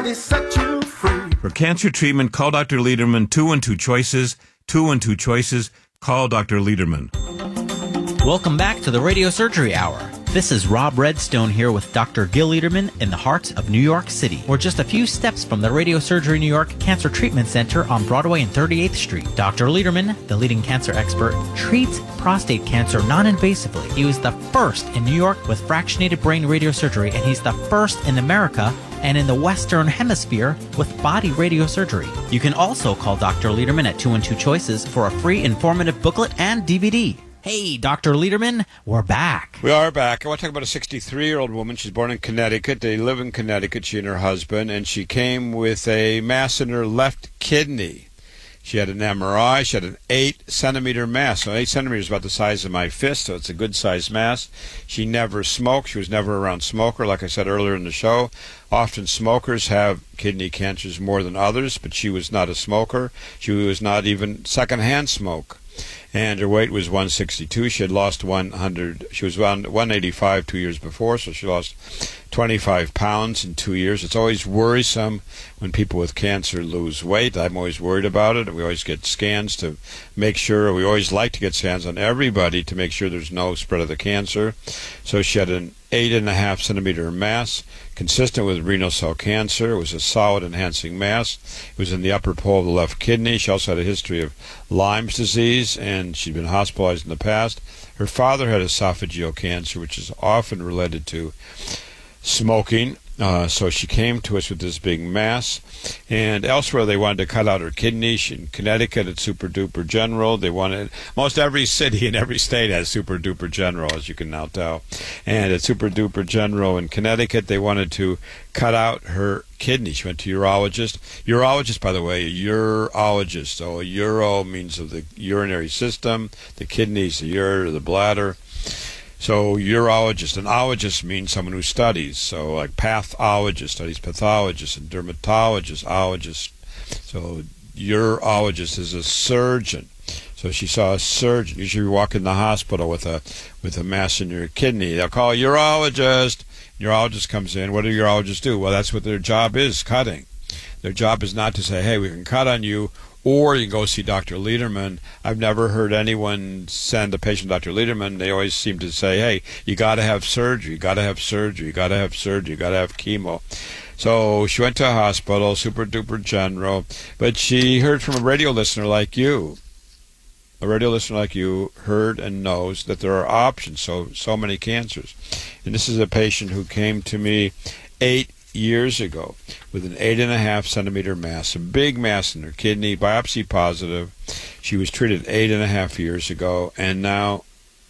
already set you free. For cancer treatment, call Dr. Lederman. 212 Choices. 212 Choices. Call Dr. Lederman. Welcome back to the Radio Surgery Hour. This is Rob Redstone here with Dr. Gil Lederman in the heart of New York City. We're just a few steps from the Radio Surgery New York Cancer Treatment Center on Broadway and 38th Street. Dr. Lederman, the leading cancer expert, treats prostate cancer non-invasively. He was the first in New York with fractionated brain radiosurgery, and he's the first in America and in the Western Hemisphere with body radiosurgery. You can also call Dr. Lederman at 212 Choices for a free informative booklet and DVD. Hey, Dr. Lederman, we're back. We are back. I want to talk about a 63-year-old woman. She's born in Connecticut. They live in Connecticut, she and her husband, and she came with a mass in her left kidney. She had an MRI. She had an 8-centimeter mass. So 8 centimeters is about the size of my fist, so it's a good-sized mass. She never smoked. She was never around smoker, like I said earlier in the show. Often smokers have kidney cancers more than others, but she was not a smoker. She was not even secondhand smoke. And her weight was 162. She had lost 100. She was 185 2 years before, so she lost 25 pounds in 2 years. It's always worrisome when people with cancer lose weight. I'm always worried about it. We always get scans to make sure. We always like to get scans on everybody to make sure there's no spread of the cancer. So she had an 8.5-centimeter mass, consistent with renal cell cancer. It was a solid enhancing mass. It was in the upper pole of the left kidney. She also had a history of Lyme's disease, and she'd been hospitalized in the past. Her father had esophageal cancer, which is often related to smoking. So she came to us with this big mass. And elsewhere, they wanted to cut out her kidney. In Connecticut, at Super Duper General, they wanted, most every city in every state has Super Duper General, as you can now tell. And at Super Duper General in Connecticut, they wanted to cut out her kidney. She went to urologist. Urologist, by the way, a urologist. So a uro means of the urinary system, the kidneys, the ureter, the bladder. So urologist, an ologist means someone who studies. So like pathologist studies pathologists, and dermatologist, ologist. So urologist is a surgeon. So she saw a surgeon. Usually you walk in the hospital with a mass in your kidney. They'll call a urologist. Urologist comes in. What do urologists do? Well, that's what their job is, cutting. Their job is not to say, hey, we can cut on you, or you can go see Dr. Lederman. I've never heard anyone send a patient to Dr. Lederman. They always seem to say, hey, you got to have surgery, you got to have surgery, you got to have surgery, you got to have chemo. So she went to a hospital, Super Duper General, but she heard from a radio listener like you. A radio listener like you heard and knows that there are options, so many cancers. And this is a patient who came to me 8 years ago with an 8.5-centimeter mass, a big mass in her kidney, biopsy positive. She was treated 8.5 years ago, and now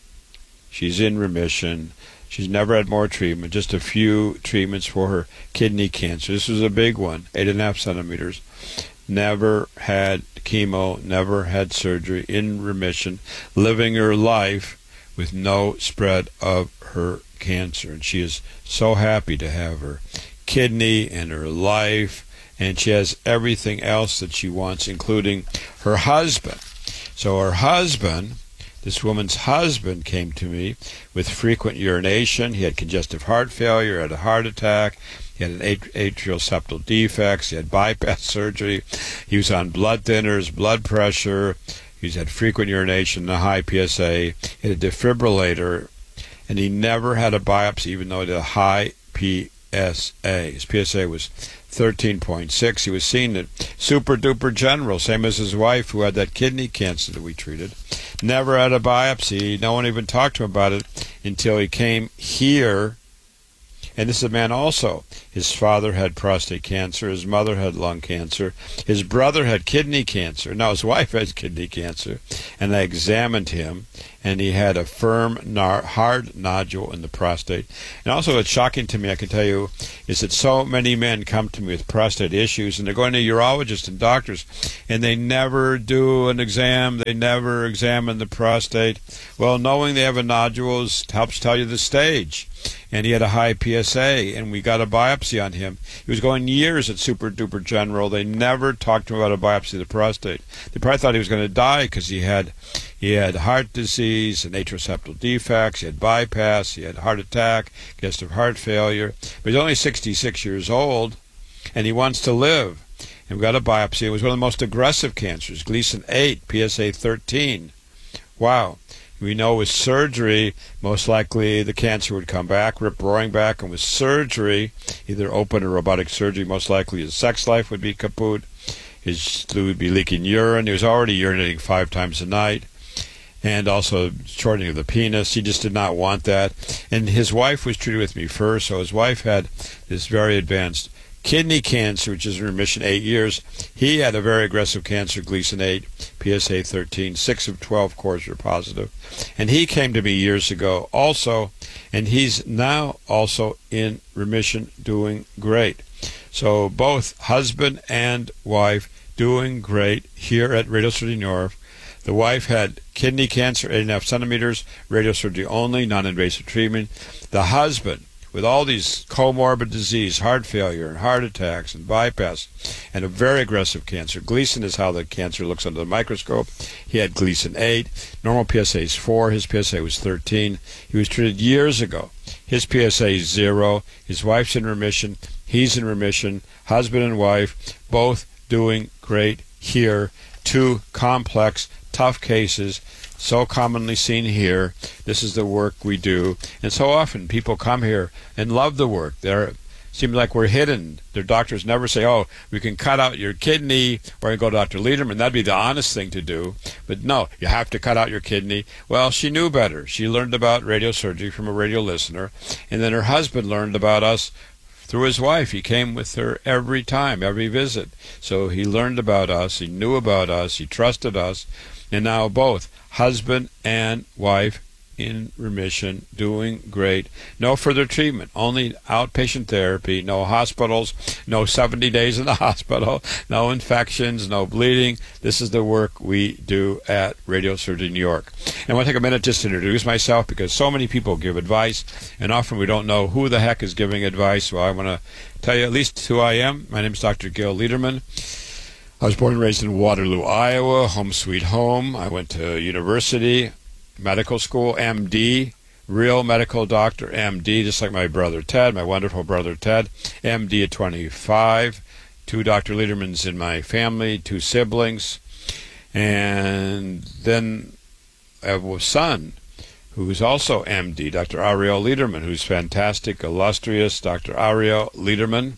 she's in remission. She's never had more treatment, just a few treatments for her kidney cancer. This was a big one, 8.5 centimeters. Never had chemo, never had surgery, in remission, living her life with no spread of her cancer. And she is so happy to have her kidney and her life, and she has everything else that she wants, including her husband. So her husband, this woman's husband, came to me with frequent urination. He had congestive heart failure, had a heart attack, he had an atrial septal defects, he had bypass surgery, he was on blood thinners, blood pressure, he's had frequent urination, a high PSA, he had a defibrillator, and he never had a biopsy, even though he had a high PSA. His PSA was 13.6. He was seen at Super Duper General, same as his wife, who had that kidney cancer that we treated. Never had a biopsy. No one even talked to him about it until he came here. And this is a man also. His father had prostate cancer. His mother had lung cancer. His brother had kidney cancer. Now his wife had kidney cancer. And I examined him, and he had a firm, hard nodule in the prostate. And also what's shocking to me, I can tell you, is that so many men come to me with prostate issues, and they're going to urologists and doctors, and they never do an exam. They never examine the prostate. Well, knowing they have a nodule helps tell you the stage. And he had a high PSA, and we got a biopsy on him. He was going years at Super Duper General. They never talked to him about a biopsy of the prostate. They probably thought he was going to die because he had heart disease and atrial septal defects, he had bypass, he had heart attack, congestive heart failure. But he's only 66 years old, and he wants to live. And we got a biopsy. It was one of the most aggressive cancers, Gleason 8, PSA 13. Wow. We know with surgery, most likely the cancer would come back, rip-roaring back, and with surgery, either open or robotic surgery, most likely his sex life would be kaput. His fluid would be leaking urine. He was already urinating 5 times a night. And also shortening of the penis. He just did not want that. And his wife was treated with me first, so his wife had this very advanced kidney cancer, which is in remission 8 years. He had a very aggressive cancer, Gleason 8, PSA 13. 6 of 12 cores were positive. And he came to me years ago also, and he's now also in remission, doing great. So both husband and wife doing great here at Radiosurgery New York. The wife had kidney cancer, 8.5 centimeters, radiosurgery only, non-invasive treatment. The husband, with all these comorbid disease, heart failure and heart attacks and bypass, and a very aggressive cancer. Gleason is how the cancer looks under the microscope. He had Gleason 8. Normal PSA is 4. His PSA was 13. He was treated years ago. His PSA is 0. His wife's in remission. He's in remission. Husband and wife, both doing great here. 2 complex, tough cases, so commonly seen here. This is the work we do. And so often people come here and love the work. It seems like we're hidden. Their doctors never say, oh, we can cut out your kidney, or go to Dr. Lederman. That'd be the honest thing to do. But no, you have to cut out your kidney. Well, she knew better. She learned about radiosurgery from a radio listener. And then her husband learned about us through his wife. He came with her every time, every visit. So he learned about us. He knew about us. He trusted us. And now both husband and wife in remission, doing great. No further treatment, only outpatient therapy, no hospitals, no 70 days in the hospital, no infections, no bleeding. This is the work we do at Radiosurgery New York. And I want to take a minute just to introduce myself, because so many people give advice, and often we don't know who the heck is giving advice. So I want to tell you at least who I am. My name is Dr. Gil Lederman. I was born and raised in Waterloo, Iowa, home sweet home. I went to university, medical school, MD, real medical doctor, MD, just like my brother Ted, my wonderful brother Ted, MD at 25, 2 Dr. Ledermans in my family, 2 siblings, and then I have a son who's also MD, Dr. Ariel Lederman, who's fantastic, illustrious Dr. Ariel Lederman,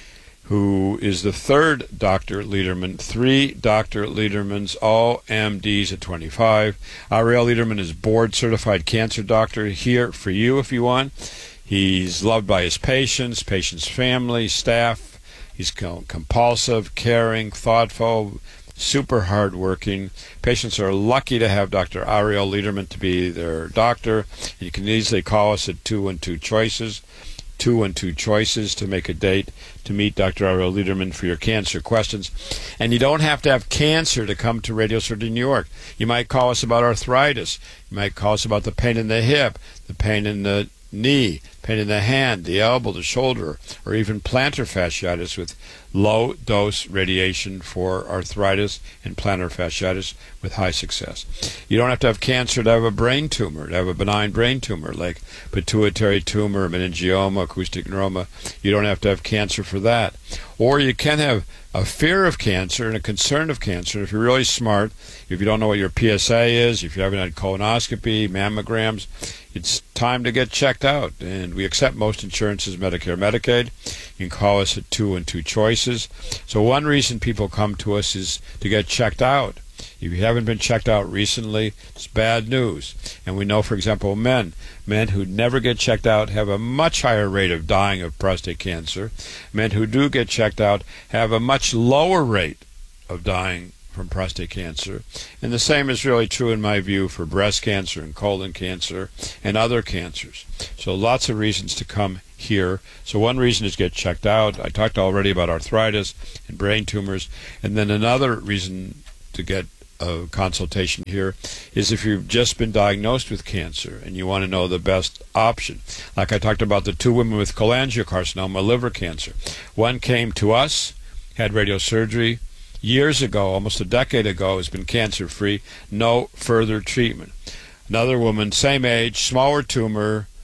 who is the 3rd Dr. Lederman, 3 Dr. Ledermans, all MDs at 25. Ariel Lederman is board-certified cancer doctor here for you if you want. He's loved by his patients, family, staff. He's compulsive, caring, thoughtful, super hard-working. Patients are lucky to have Dr. Ariel Lederman to be their doctor. You can easily call us at 212 Choices. 212 Choices to make a date to meet Dr. Ariel Lederman for your cancer questions. And you don't have to have cancer to come to Radiosurgery New York. You might call us about arthritis. You might call us about the pain in the hip, the pain in the knee, pain in the hand, the elbow, the shoulder, or even plantar fasciitis with low-dose radiation for arthritis and plantar fasciitis with high success. You don't have to have cancer to have a brain tumor, to have a benign brain tumor like pituitary tumor, meningioma, acoustic neuroma. You don't have to have cancer for that. Or you can have a fear of cancer and a concern of cancer. If you're really smart, if you don't know what your PSA is, if you haven't had colonoscopy, mammograms, it's time to get checked out. And we accept most insurances, Medicare, Medicaid. You can call us at 212 Choices. So one reason people come to us is to get checked out. If you haven't been checked out recently, it's bad news. And we know, for example, men who never get checked out have a much higher rate of dying of prostate cancer. Men who do get checked out have a much lower rate of dying from prostate cancer. And the same is really true, in my view, for breast cancer and colon cancer and other cancers. So lots of reasons to come here. So one reason is get checked out. I talked already about arthritis and brain tumors. And then another reason to get a consultation here is if you've just been diagnosed with cancer and you want to know the best option. Like I talked about the 2 women with cholangiocarcinoma, liver cancer. One came to us, had radiosurgery years ago, almost a decade ago, has been cancer-free, no further treatment. Another woman, same age, smaller tumor,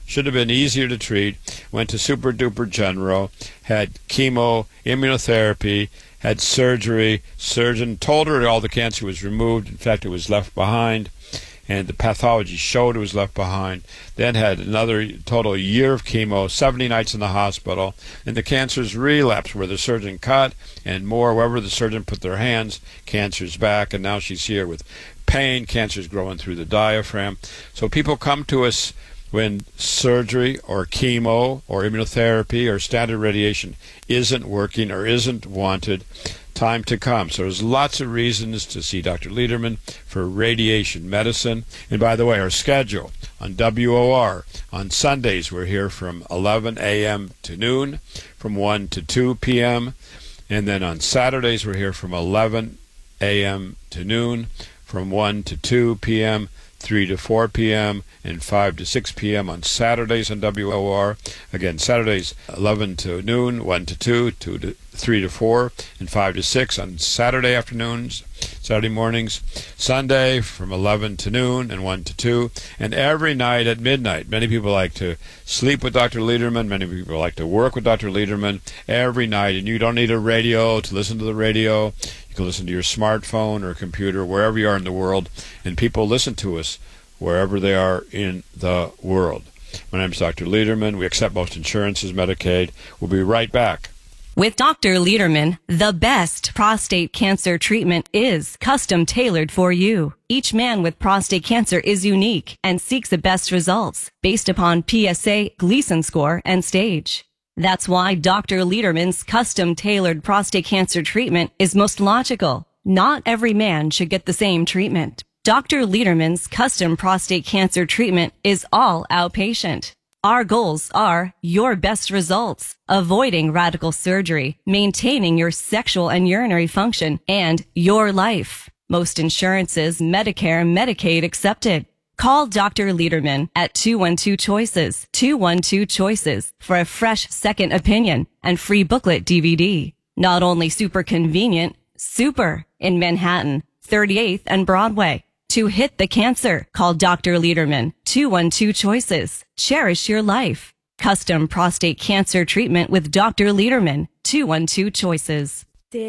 should have been easier to treat, went to Super Duper General, had chemo, immunotherapy, had surgery. Surgeon told her all the cancer was removed. In fact, it was left behind, and the pathology showed it was left behind. Then had another total year of chemo, 70 nights in the hospital, and the cancer's relapsed where the surgeon cut, and more, wherever the surgeon put their hands, cancer's back, and now she's here with pain. Cancer's growing through the diaphragm. So people come to us when surgery or chemo or immunotherapy or standard radiation isn't working or isn't wanted. Time to come. So there's lots of reasons to see Dr. Lederman for radiation medicine. And by the way, our schedule on WOR, on Sundays we're here from 11 a.m. to noon, from 1 to 2 p.m. And then on Saturdays we're here from 11 a.m. to noon, from 1 to 2 p.m., 3 to 4 p.m., and 5 to 6 p.m. on Saturdays on WOR. Again, Saturdays 11 to noon, 1 to 2, 2 to 3 to 4, and 5 to 6 on Saturday afternoons, Saturday mornings. Sunday from 11 to noon and 1 to 2, and every night at midnight. Many people like to sleep with Dr. Lederman. Many people like to work with Dr. Lederman every night, and you don't need a radio to listen to the radio. You can listen to your smartphone or computer wherever you are in the world, and people listen to us wherever they are in the world. My name is Dr. Lederman. We accept most insurances, Medicaid. We'll be right back. With Dr. Lederman, the best prostate cancer treatment is custom tailored for you. Each man with prostate cancer is unique and seeks the best results based upon PSA, Gleason score, and stage. That's why Dr. Lederman's custom tailored prostate cancer treatment is most logical. Not every man should get the same treatment. Dr. Lederman's custom prostate cancer treatment is all outpatient. Our goals are your best results, avoiding radical surgery, maintaining your sexual and urinary function, and your life. Most insurances, Medicare, Medicaid accepted. Call Dr. Lederman at 212-CHOICES, 212-CHOICES for a fresh second opinion and free booklet DVD. Not only super convenient, super in Manhattan, 38th and Broadway. To hit the cancer, call Dr. Lederman, 212-CHOICES. Cherish your life. Custom prostate cancer treatment with Dr. Lederman, 212-CHOICES.